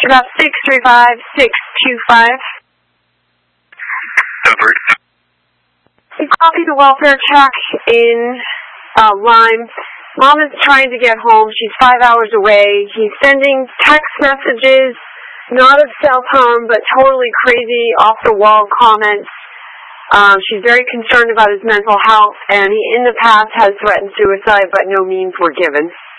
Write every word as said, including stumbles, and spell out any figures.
About six three five, six two five. Tempered. You copy the welfare check in uh, Lime. Mom is trying to get home. She's five hours away. He's sending text messages, not of self-harm, but totally crazy, off-the-wall comments. Um, she's very concerned about his mental health, and he in the past has threatened suicide, but no means were given.